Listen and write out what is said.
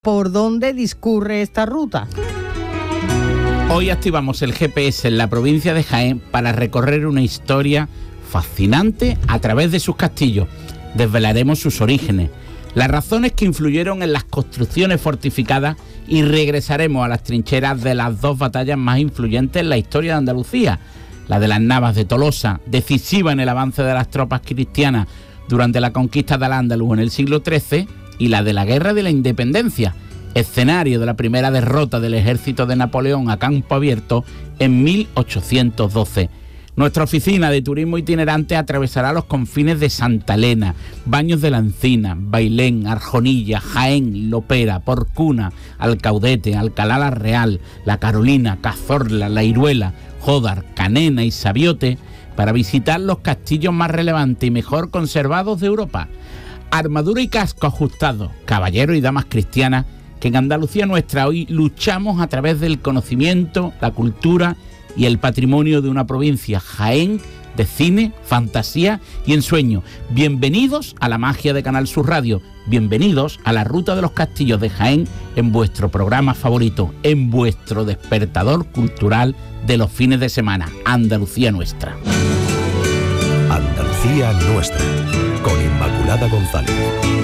¿Por dónde discurre esta ruta? Hoy activamos el GPS en la provincia de Jaén para recorrer una historia fascinante a través de sus castillos. Desvelaremos sus orígenes, las razones que influyeron en las construcciones fortificadas y regresaremos a las trincheras de las dos batallas más influyentes en la historia de Andalucía. La de las Navas de Tolosa, decisiva en el avance de las tropas cristianas durante la conquista de Al-Ándalus en el siglo XIII, y la de la Guerra de la Independencia, escenario de la primera derrota del ejército de Napoleón a campo abierto en 1812. Nuestra oficina de turismo itinerante atravesará los confines de Santa Elena, Baños de la Encina, Bailén, Arjonilla, Jaén, Lopera, Porcuna, Alcaudete, Alcalá la Real, La Carolina, Cazorla, La Iruela, Jódar, Canena y Sabiote, para visitar los castillos más relevantes y mejor conservados de Europa. Armadura y casco ajustados, caballeros y damas cristianas, que en Andalucía nuestra hoy luchamos a través del conocimiento, la cultura y el patrimonio de una provincia, Jaén, de cine, fantasía y ensueño. Bienvenidos a la magia de Canal Sur Radio, bienvenidos a la Ruta de los Castillos de Jaén, en vuestro programa favorito, en vuestro despertador cultural de los fines de semana, Andalucía Nuestra. Andalucía Nuestra, con Inmaculada González.